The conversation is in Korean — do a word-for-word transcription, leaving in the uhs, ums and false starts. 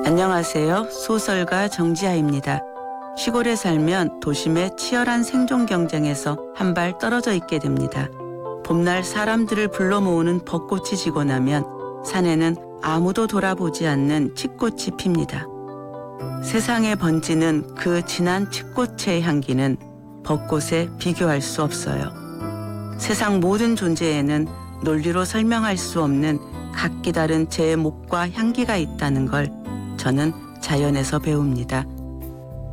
안녕하세요. 소설가 정지아입니다. 시골에 살면 도심의 치열한 생존 경쟁에서 한 발 떨어져 있게 됩니다. 봄날 사람들을 불러 모으는 벚꽃이 지고 나면 산에는 아무도 돌아보지 않는 칡꽃이 핍니다. 세상에 번지는 그 진한 칡꽃의 향기는 벚꽃에 비교할 수 없어요. 세상 모든 존재에는 논리로 설명할 수 없는 각기 다른 제목과 향기가 있다는 걸 저는 자연에서 배웁니다.